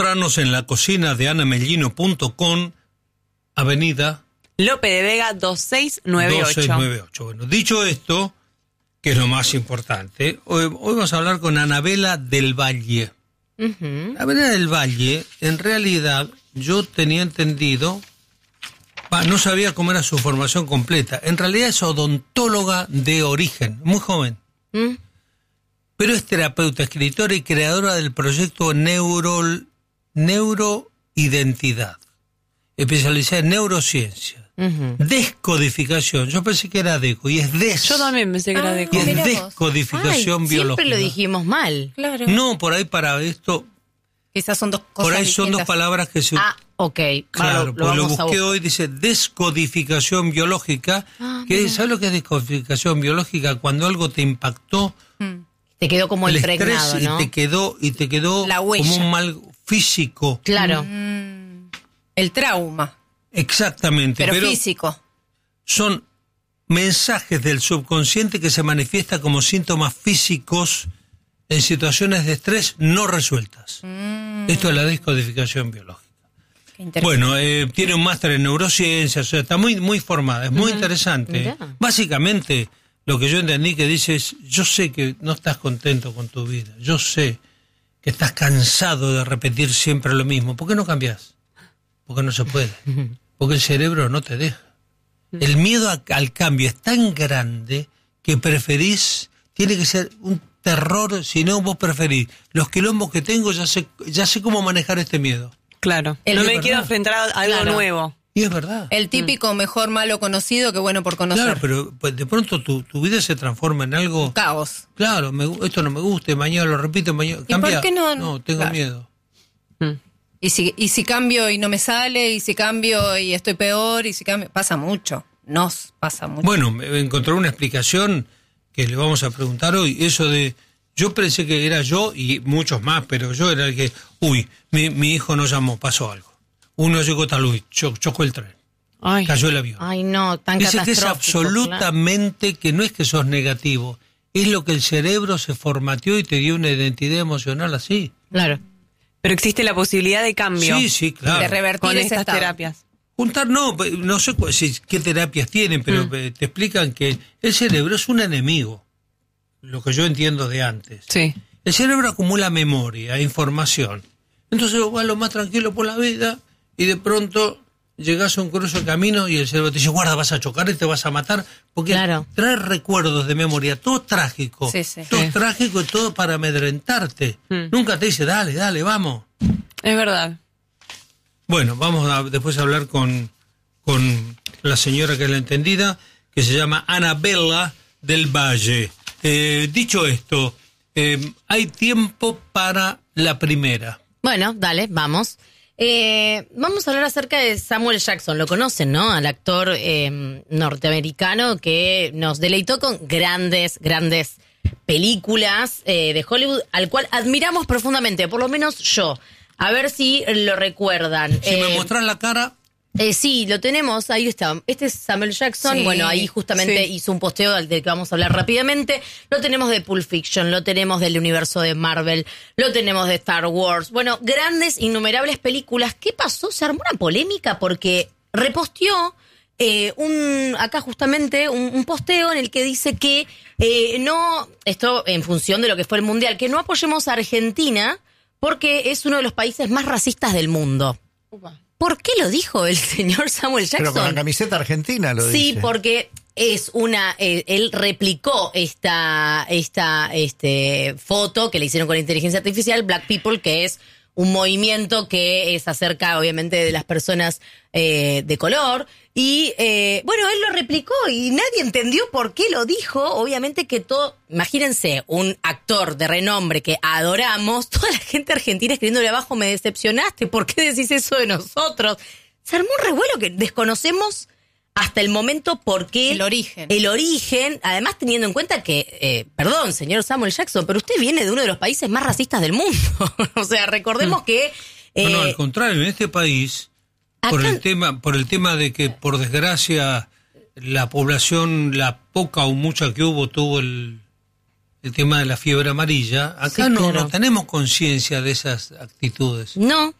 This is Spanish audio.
encontrarnos en la cocina de anamellino.com, avenida Lope de Vega 2698. Bueno, dicho esto, que es lo más importante, hoy vamos a hablar con Anabela del Valle. Uh-huh. Anabela del Valle, en realidad, yo tenía entendido, no sabía cómo era su formación completa. En realidad es odontóloga de origen, muy joven. ¿Mm? Pero es terapeuta, escritora y creadora del proyecto Neuroidentidad, especializada en neurociencia, descodificación. Yo pensé que era deco, y es Yo también pensé que era deco. y es Mirá vos. descodificación biológica. Siempre lo dijimos mal. Claro. No, por ahí para esto, Quizás son dos cosas por ahí son dos distintas. palabras que se... Ok. Claro, pues lo vamos a busqué buscar. hoy, dice descodificación biológica. ¿Sabes lo que es descodificación biológica? Cuando algo te impactó, Te quedó como el impregnado, estrés, ¿no? y te quedó La huella. como un mal físico. Claro. El trauma, Exactamente, pero pero físico. son mensajes del subconsciente que se manifiestan como síntomas físicos en situaciones de estrés no resueltas. Esto es la descodificación biológica. Qué interesante. Bueno, tiene un máster en neurociencias, o sea, está muy formada, es muy interesante. Mirá. Básicamente, lo que yo entendí que dice es, yo sé que no estás contento con tu vida, yo sé que estás cansado de repetir siempre lo mismo. ¿Por qué no cambias? Porque no se puede. Porque el cerebro no te deja. El miedo al cambio es tan grande que tiene que ser un terror, si no vos preferís. Los quilombos que tengo, ya sé cómo manejar este miedo. Claro. El No de me verdad. quiero enfrentar a algo Claro. nuevo. Y es verdad. El típico mejor malo conocido que bueno por conocer. Claro, pero pues, de pronto tu vida se transforma en algo... Caos. Claro, esto no me gusta, mañana lo repito, mañana... ¿Y por qué no? No, tengo Claro. miedo. Y si cambio y no me sale, y si cambio y estoy peor, y si cambio... Pasa mucho. Nos pasa mucho. Bueno, me encontré una explicación que le vamos a preguntar hoy. Eso de... Yo pensé que era yo y muchos más, pero yo era el que... mi hijo no llamó, pasó algo. Uno llegó tal Luis, chocó el tren, Ay. cayó el avión. Ay, no, tan Dice que es catastrófico. absolutamente, que no es que sos negativo, es lo que el cerebro se formateó y te dio una identidad emocional así. Claro. Pero existe la posibilidad de cambio Sí, claro. De revertir con ese estas estado. terapias. Juntar, no sé qué terapias tienen, pero te explican que el cerebro es un enemigo, lo que yo entiendo de antes. Sí. El cerebro acumula memoria, información. Entonces vos vas lo más tranquilo por la vida y de pronto llegás a un cruce de camino y el cerebro te dice, guarda, vas a chocar y te vas a matar, porque Claro. trae recuerdos de memoria, todo trágico, Sí, sí. todo Sí. trágico y todo para amedrentarte. Nunca te dice, dale, vamos. Es verdad. Bueno, vamos después a hablar con la señora que es la entendida, que se llama Anabela del Valle. Dicho esto, hay tiempo para la primera. Bueno, dale, vamos. Vamos a hablar acerca de Samuel Jackson. Lo conocen, ¿no? Al actor norteamericano que nos deleitó con grandes películas de Hollywood, al cual admiramos profundamente, por lo menos yo. A ver si lo recuerdan. Si me mostrás la cara, Sí, lo tenemos, ahí está. Este es Samuel Jackson, Sí, bueno, ahí justamente sí. hizo un posteo del que vamos a hablar rápidamente. Lo tenemos de Pulp Fiction, lo tenemos del universo de Marvel, lo tenemos de Star Wars. Bueno, grandes, innumerables películas. ¿Qué pasó? Se armó una polémica porque reposteó acá justamente un posteo en el que dice que no, esto en función de lo que fue el Mundial, que no apoyemos a Argentina porque es uno de los países más racistas del mundo. ¿Por qué lo dijo el señor Samuel Jackson? Pero con la camiseta argentina lo dice. Sí, porque es una... él replicó esta foto que le hicieron con inteligencia artificial, Black People, que es un movimiento que es acerca, obviamente, de las personas de color. Y, bueno, él lo replicó y nadie entendió por qué lo dijo. Obviamente que todo... Imagínense, un actor de renombre que adoramos, toda la gente argentina escribiéndole abajo, me decepcionaste, ¿por qué decís eso de nosotros? Se armó un revuelo que desconocemos hasta el momento por qué... El origen. El origen, además teniendo en cuenta que, perdón, señor Samuel Jackson, pero usted viene de uno de los países más racistas del mundo. O sea, recordemos que... no, al contrario, en este país, por el tema de que, por desgracia, la población, la poca o mucha que hubo, tuvo el el tema de la fiebre amarilla, acá Sí, no claro. tenemos conciencia de esas actitudes. No,